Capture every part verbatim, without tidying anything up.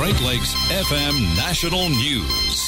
Great Lakes F M National News.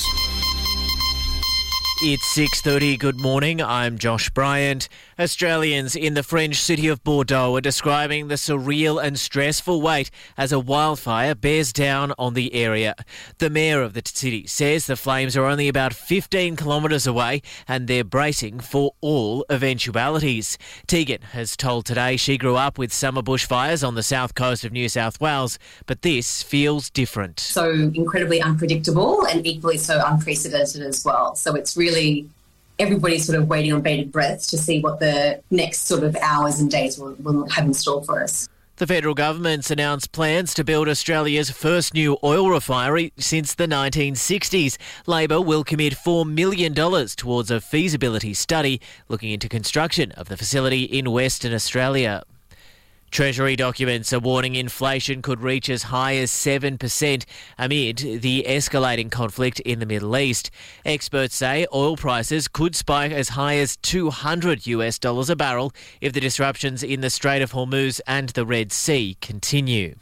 It's six thirty. Good morning. I'm Josh Bryant. Australians in the French city of Bordeaux are describing the surreal and stressful wait as a wildfire bears down on the area. The mayor of the city says the flames are only about fifteen kilometres away and they're bracing for all eventualities. Tegan has told Today she grew up with summer bushfires on the south coast of New South Wales, but this feels different. So incredibly unpredictable and equally so unprecedented as well. So it's really Really, everybody's sort of waiting on bated breath to see what the next sort of hours and days will, will have in store for us. The federal government's announced plans to build Australia's first new oil refinery since the nineteen sixties. Labor will commit four million dollars towards a feasibility study looking into construction of the facility in Western Australia. Treasury documents are warning inflation could reach as high as seven percent amid the escalating conflict in the Middle East. Experts say oil prices could spike as high as two hundred US dollars a barrel if the disruptions in the Strait of Hormuz and the Red Sea continue.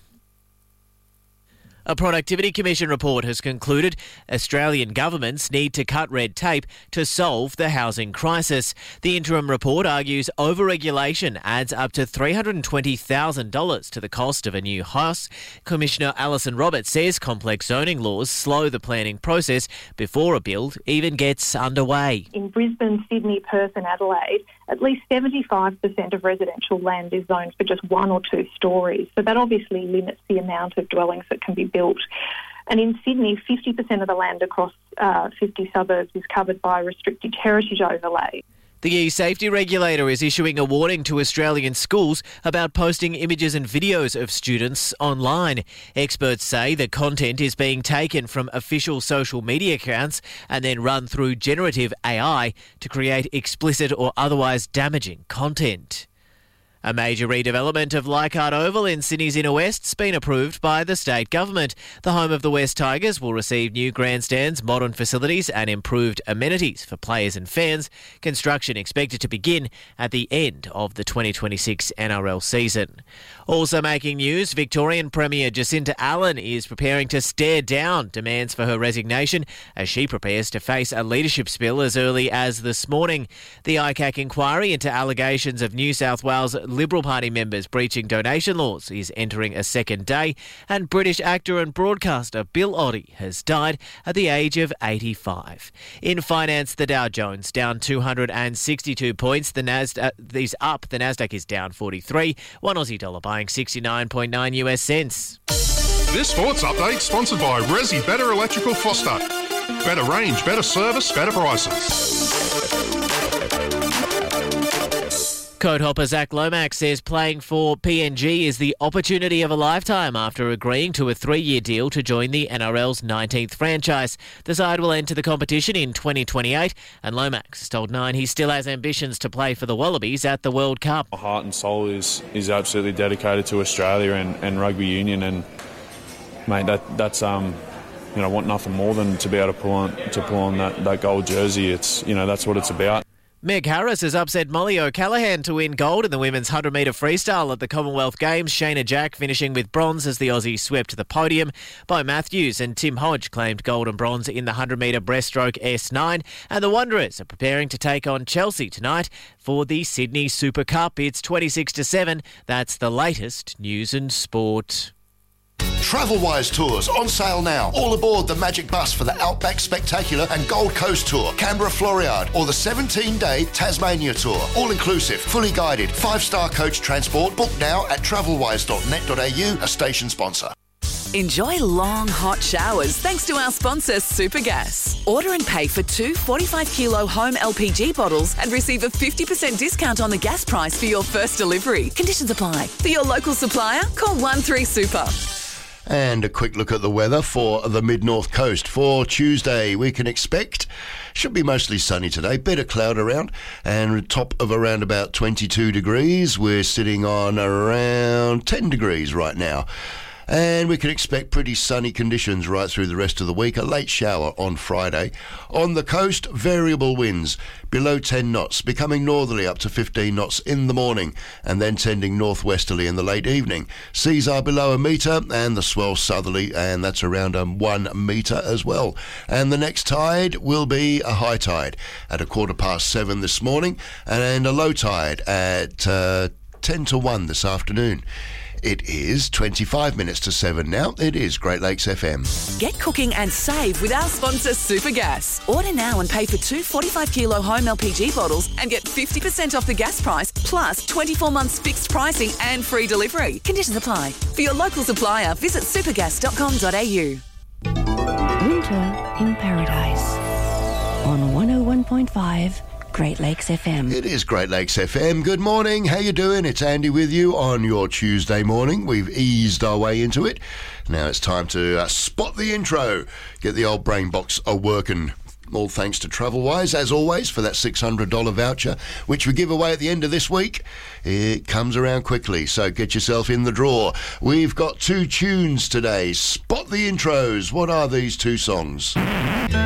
A Productivity Commission report has concluded Australian governments need to cut red tape to solve the housing crisis. The interim report argues overregulation adds up to three hundred twenty thousand dollars to the cost of a new house. Commissioner Alison Roberts says complex zoning laws slow the planning process before a build even gets underway. In Brisbane, Sydney, Perth and Adelaide, at least seventy-five percent of residential land is zoned for just one or two stories. So that obviously limits the amount of dwellings that can be built. And in Sydney, fifty percent of the land across uh, fifty suburbs is covered by restricted heritage overlay. The e-safety regulator is issuing a warning to Australian schools about posting images and videos of students online. Experts say the content is being taken from official social media accounts and then run through generative A I to create explicit or otherwise damaging content. A major redevelopment of Leichhardt Oval in Sydney's inner west has been approved by the state government. The home of the West Tigers will receive new grandstands, modern facilities and improved amenities for players and fans. Construction expected to begin at the end of the twenty twenty-six N R L season. Also making news, Victorian Premier Jacinta Allen is preparing to stare down demands for her resignation as she prepares to face a leadership spill as early as this morning. The I C A C inquiry into allegations of New South Wales Liberal Party members breaching donation laws is entering a second day, and British actor and broadcaster Bill Oddie has died at the age of eighty-five. In finance, the Dow Jones down two hundred sixty-two points. The Nasdaq is up. The Nasdaq is down forty-three. One Aussie dollar buying sixty-nine point nine US cents. This sports update sponsored by Resi Better Electrical Foster. Better range, better service, better prices. Code hopper Zach Lomax says playing for P N G is the opportunity of a lifetime after agreeing to a three-year deal to join the N R L's nineteenth franchise. The side will enter the competition in twenty twenty-eight, and Lomax told Nine he still has ambitions to play for the Wallabies at the World Cup. My heart and soul is is absolutely dedicated to Australia and, and rugby union, and mate, that that's um. You know, I want nothing more than to be able to pull on to pull on that, that gold jersey. It's you know that's what it's about. Meg Harris has upset Molly O'Callaghan to win gold in the women's one hundred metre freestyle at the Commonwealth Games. Shayna Jack finishing with bronze as the Aussie swept the podium. Bo Matthews and Tim Hodge claimed gold and bronze in the one hundred metre breaststroke S nine. And the Wanderers are preparing to take on Chelsea tonight for the Sydney Super Cup. It's twenty-six to seven. That's the latest news and sport. Travelwise Tours on sale now. All aboard the Magic Bus for the Outback Spectacular and Gold Coast Tour, Canberra Floriade, or the seventeen-day Tasmania Tour. All inclusive, fully guided, five-star coach transport. Book now at travelwise dot net dot a u, a station sponsor. Enjoy long, hot showers thanks to our sponsor, Supergas. Order and pay for two forty-five kilo home L P G bottles and receive a fifty percent discount on the gas price for your first delivery. Conditions apply. For your local supplier, call one three super. And a quick look at the weather for the mid-north coast. For Tuesday, we can expect, should be mostly sunny today, bit of cloud around, and top of around about twenty-two degrees. We're sitting on around ten degrees right now. And we can expect pretty sunny conditions right through the rest of the week. A late shower on Friday. On the coast, variable winds below ten knots, becoming northerly up to fifteen knots in the morning, and then tending northwesterly in the late evening. Seas are below a metre, and the swell southerly, and that's around um, one metre as well. And the next tide will be a high tide at a quarter past seven this morning, and a low tide at uh, ten to one this afternoon. It is twenty-five minutes to seven now. It is Great Lakes F M. Get cooking and save with our sponsor Supergas. Order now and pay for two forty-five kilo home L P G bottles and get fifty percent off the gas price, plus twenty-four months fixed pricing and free delivery. Conditions apply. For your local supplier, visit supergas dot com dot a u. Winter in Paradise on one oh one point five Great Lakes F M. It is Great Lakes F M. Good morning. How you doing? It's Andy with you on your Tuesday morning. We've eased our way into it. Now it's time to uh, spot the intro. Get the old brain box a working. All thanks to Travelwise, as always, for that six hundred dollars voucher, which we give away at the end of this week. It comes around quickly, so get yourself in the draw. We've got two tunes today. Spot the intros. What are these two songs?